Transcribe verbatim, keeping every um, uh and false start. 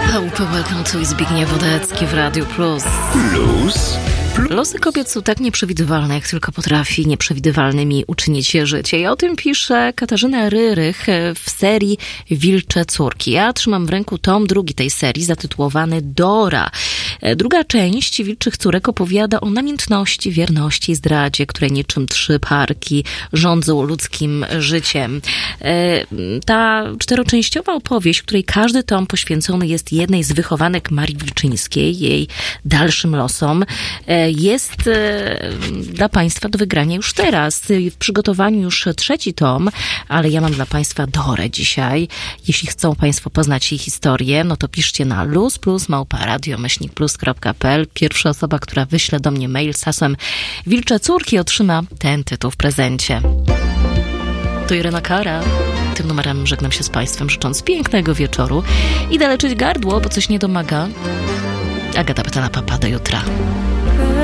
Welcome to Zbigniew Wodecki w Radio Plus. Plus? Losy kobiet są tak nieprzewidywalne, jak tylko potrafi nieprzewidywalnymi uczynić je życie. I o tym pisze Katarzyna Ryrych w serii Wilcze Córki. Ja trzymam w ręku tom drugi tej serii, zatytułowany Dora. Druga część Wilczych Córek opowiada o namiętności, wierności i zdradzie, które niczym trzy parki rządzą ludzkim życiem. Ta czteroczęściowa opowieść, w której każdy tom poświęcony jest jednej z wychowanek Marii Wilczyńskiej, jej dalszym losom, jest dla Państwa do wygrania już teraz. W przygotowaniu już trzeci tom, ale ja mam dla Państwa Dorę dzisiaj. Jeśli chcą Państwo poznać jej historię, no to piszcie na luzplus małpa radio myślnik plus kropka pe el. Pierwsza osoba, która wyśle do mnie mail z hasłem Wilcze Córki, otrzyma ten tytuł w prezencie. To Irena Kara. Tym numerem żegnam się z Państwem, życząc pięknego wieczoru. Idę leczyć gardło, bo coś nie domaga. Agata Pytana, papa, do jutra.